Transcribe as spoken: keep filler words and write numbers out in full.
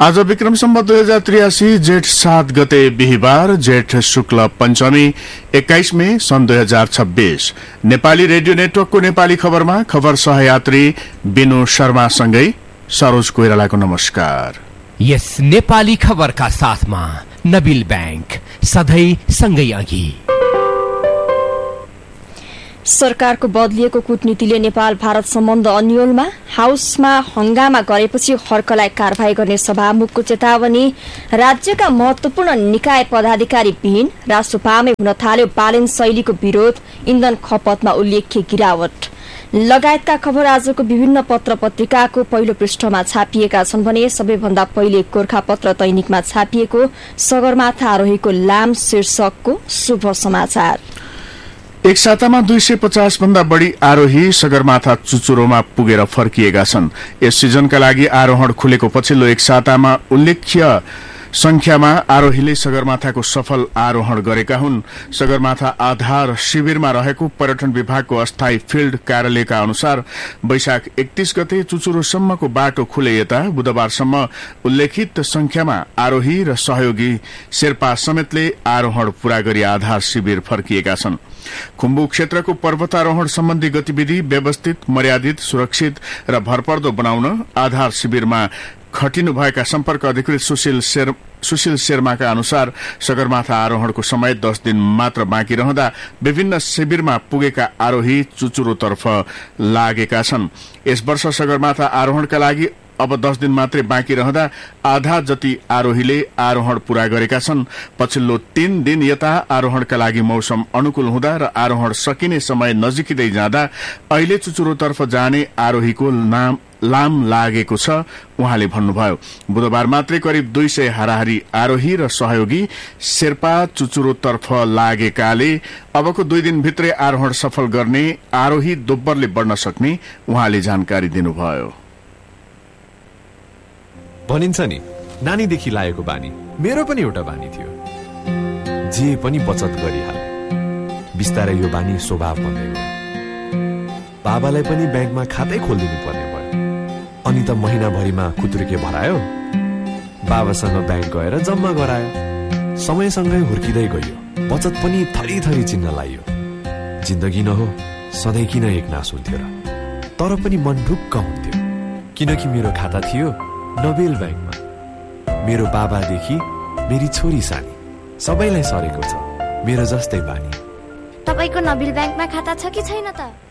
आज विक्रम सम्वत दुई हजार त्रियासी जेठ सात गते बिहिबार जेठ शुक्ल पञ्चमी एक्काइस मे सन् दुई हजार छब्बीस। नेपाली रेडियो नेटवर्कको नेपाली खबरमा खबर सहयात्री बिनु शर्मासँगै सरोज कोइरालाको नमस्कार। यस नेपाली खबरका साथमा नबिल बैंक सधैँ सँगै अघि। सरकारको बदलिएको कूटनीतिले नेपाल भारत सम्बन्ध अन्योलमा हाउसमा हंगामा गरेपछि हर्कलाई कारवाही गर्ने सभामुखको चेतावनी। राज्यका महत्वपूर्ण निकाय पदाधिकारी विहीन राष्ट्रपामै हुन थाल्यो बालेन शैलीको विरोध। इन्धन खपतमा उल्लेख्य गिरावट लगायतका खबर आजको विभिन्न पत्र पत्रिकाको पहिलो पृष्ठमा छापिएका छन् भने सबैभन्दा पहिले गोरखापत्र दैनिकमा छापिएको सगरमाथा आरोहीको लाम शीर्षकको शुभ समाचार। एक सातामा दुई सय पचास भन्दा बढ़ी आरोही सगरमाथा चुचुरोमा पुगेर फर्किएका छन्। यस सिजनका लागि आरोहण खुलेको पछिल्लो एक सातामा उल्लेख्य संख्यामा आरोहीले सगरमाथाको सफल आरोहण गरेका हुन्। सगरमाथा आधार शिविरमा रहेको पर्यटन विभागको अस्थायी फिल्ड कार्यालयका अनुसार वैशाख एकतीस गते चुचुरोसम्मको बाटो खुले यता बुधबारसम्म उल्लेखित संख्यामा आरोही र सहयोगी शेर्पा समेतले आरोहण पूरा गरी आधार शिविर फर्किएका छन्। खुम्बु क्षेत्रको पर्वतारोहण सम्बन्धी गतिविधि व्यवस्थित, मर्यादित, सुरक्षित र भरपर्दो बनाउन आधार शिविरमा खटिनुभएका सम्पर्क अधिकृत सुशील शेर, सुशील शर्माका अनुसार सगरमाथा आरोहणको समय दस दिन मात्र बाँकी रहँदा विभिन्न शिविरमा पुगेका आरोही चुचुरोतर्फ लागेका छन्। यस वर्ष सगरमाथा आरोहणका लागि अब दस दिन मात्रै बाँकी रहँदा आधा जति आरोहीले आरोहण पूरा गरेका छन्। पछिल्लो तीन दिन यता आरोहणका लागि मौसम अनुकूल हुँदा र आरोहण सकिने समय नजिकिँदै जाँदा अहिले चुचुरोतर्फ जाने आरोहीको नाम लाम लागेको छ उहाँले भन्नुभयो। बुधबार मात्रै करिब दुई सय हाराहारी आरोही र सहयोगी शेर्पा चुचुरोतर्फ लागेकाले अबको दुई दिनभित्रै आरोहण सफल गर्ने आरोही दोब्बरले बढ्न सक्ने उहाँले जानकारी दिनुभयो। भनिन्छ नि नानीदेखि लागेको बानी मेरो पनि एउटा बानी थियो, जे पनि बचत गरिहाले। बिस्तारै यो बानी स्वभाव बन्दै गयो। बाबालाई पनि ब्याङ्कमा खातै खोलिदिनु पर्ने भयो। अनि त महिनाभरिमा खुत्रुके भरायो, बाबासँग ब्याङ्क गएर जम्मा गरायो। समयसँगै हुर्किँदै गयो, बचत पनि थरी थरी चिन्न लाग्यो। जिन्दगी न हो सधैँ किन एक नास हुन्थ्यो र, तर पनि मन ढुक्क हुन्थ्यो किनकि मेरो खाता थियो नबेल ब्याङ्कमा। मेरो बाबादेखि मेरी छोरी सानी सबैलाई सरेको छ मेरो जस्तै बानी। तपाईको नबिल ब्याङ्कमा खाता छ कि छैन त?